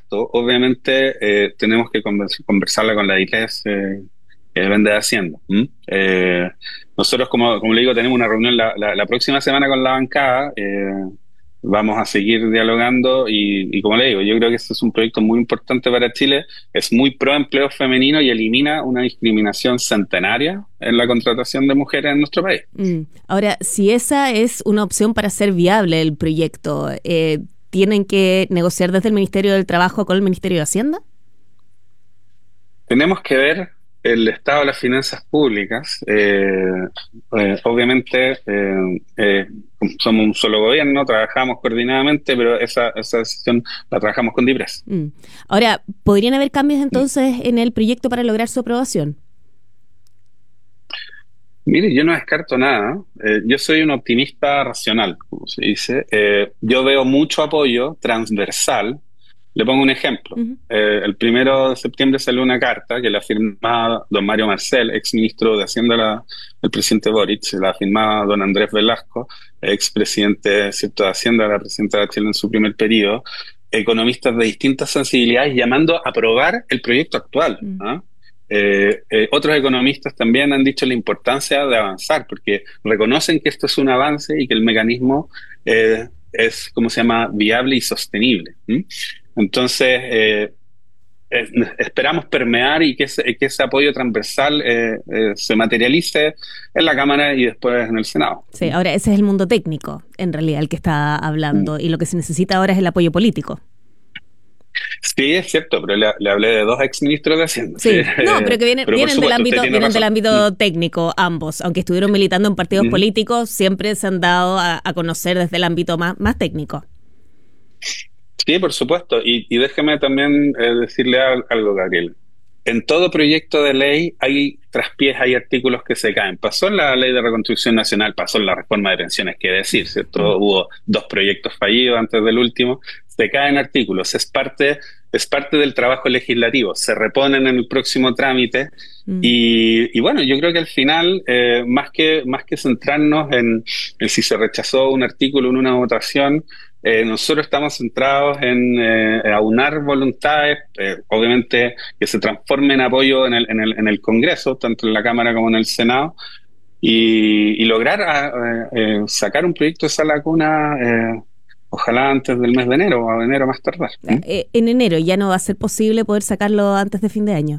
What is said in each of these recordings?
gasto, obviamente tenemos que conversarla con la ITES, que depende de Hacienda. Nosotros, como le digo, tenemos una reunión la próxima semana con la bancada. Vamos a seguir dialogando y como le digo, yo creo que este es un proyecto muy importante para Chile. Es muy pro empleo femenino y elimina una discriminación centenaria en la contratación de mujeres en nuestro país. Ahora, si esa es una opción para hacer viable el proyecto, ¿tienen que negociar desde el Ministerio del Trabajo con el Ministerio de Hacienda? Tenemos que ver el estado de las finanzas públicas. Obviamente, somos un solo gobierno, trabajamos coordinadamente, pero esa decisión la trabajamos con DIPRES. Ahora, ¿podrían haber cambios entonces en el proyecto para lograr su aprobación? Mire, yo no descarto nada. Yo soy un optimista racional, como se dice. Yo veo mucho apoyo transversal. Le pongo un ejemplo. El 1 de septiembre salió una carta que la firmaba don Mario Marcel, ex ministro de Hacienda del presidente Boric, la firmaba don Andrés Velasco, ex presidente, ¿cierto?, de Hacienda, la presidenta de Chile en su primer periodo, economistas de distintas sensibilidades llamando a aprobar el proyecto actual. Otros economistas también han dicho la importancia de avanzar, porque reconocen que esto es un avance y que el mecanismo es, ¿cómo se llama?, viable y sostenible. Entonces, esperamos permear y que ese apoyo transversal se materialice en la Cámara y después en el Senado. Sí, ahora ese es el mundo técnico, en realidad, el que está hablando, y lo que se necesita ahora es el apoyo político. Sí, es cierto, pero le hablé de dos exministros de Hacienda. Sí, no, pero que vienen del ámbito técnico ambos, aunque estuvieron militando en partidos políticos, siempre se han dado a conocer desde el ámbito más técnico. Sí, por supuesto. Y déjeme también decirle algo, Gabriel. En todo proyecto de ley hay traspiés, hay artículos que se caen. Pasó en la Ley de Reconstrucción Nacional, pasó en la reforma de pensiones, qué decir, ¿cierto? Hubo 2 proyectos fallidos antes del último. Se caen artículos, es parte del trabajo legislativo. Se reponen en el próximo trámite. Y bueno, yo creo que al final, más que centrarnos en si se rechazó un artículo en una votación, nosotros estamos centrados en aunar voluntades, obviamente que se transforme en apoyo en el Congreso, tanto en la Cámara como en el Senado, y lograr sacar un proyecto de esa lacuna, ojalá antes del mes de enero o enero más tardar. En enero ya no va a ser posible poder sacarlo antes de fin de año.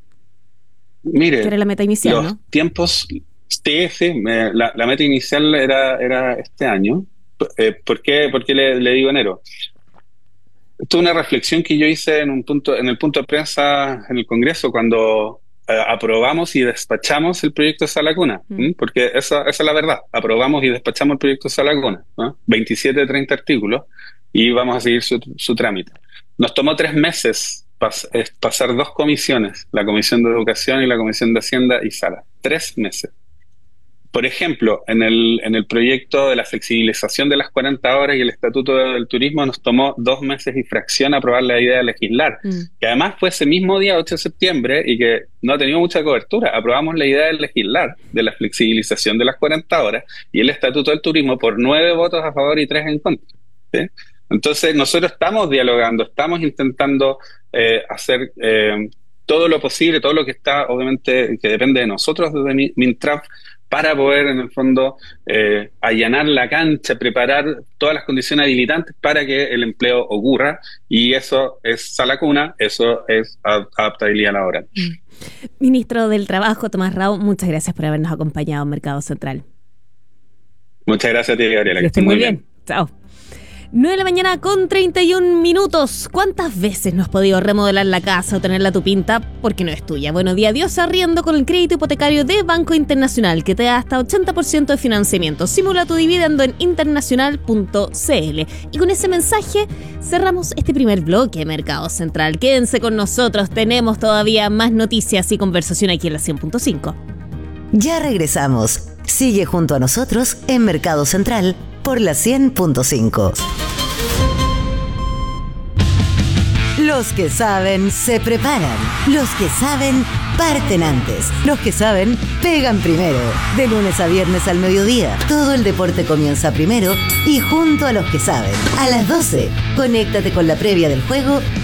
Mire, que era la meta inicial, los ¿no? tiempos, sí, la meta inicial era este año. ¿Por qué le digo enero? Esto es una reflexión que yo hice en el punto de prensa en el Congreso cuando aprobamos y despachamos el proyecto de Sala Cuna, porque esa es la verdad. Aprobamos y despachamos el proyecto de Sala Cuna, ¿no? 27 de 30 artículos y vamos a seguir su trámite. Nos tomó 3 meses pasar 2 comisiones, la Comisión de Educación y la Comisión de Hacienda y Sala. 3 meses. Por ejemplo, en el proyecto de la flexibilización de las 40 horas y el Estatuto del Turismo nos tomó 2 meses y fracción aprobar la idea de legislar, que además fue ese mismo día, 8 de septiembre, y que no ha tenido mucha cobertura. Aprobamos la idea de legislar de la flexibilización de las 40 horas y el Estatuto del Turismo por 9 votos a favor y 3 en contra, ¿sí? Entonces, nosotros estamos dialogando, estamos intentando hacer todo lo posible, todo lo que está, obviamente, que depende de nosotros desde Mintraf, para poder, en el fondo, allanar la cancha, preparar todas las condiciones habilitantes para que el empleo ocurra, y eso es Sala Cuna, eso es adaptabilidad laboral. Ministro del Trabajo, Tomás Rao, muchas gracias por habernos acompañado en Mercado Central. Muchas gracias a ti, Gabriela. Que estés muy bien. Chao. 9:31 a.m. ¿Cuántas veces no has podido remodelar la casa o tenerla a tu pinta porque no es tuya? Bueno, di adiós a arriendo con el crédito hipotecario de Banco Internacional, que te da hasta 80% de financiamiento. Simula tu dividendo en internacional.cl. Y con ese mensaje cerramos este primer bloque de Mercado Central. Quédense con nosotros, tenemos todavía más noticias y conversación aquí en la 100.5. Ya regresamos. Sigue junto a nosotros en Mercado Central por la 100.5. Los que saben se preparan. Los que saben parten antes. Los que saben pegan primero. De lunes a viernes al mediodía. Todo el deporte comienza primero y junto a los que saben. A las 12, conéctate con la previa del juego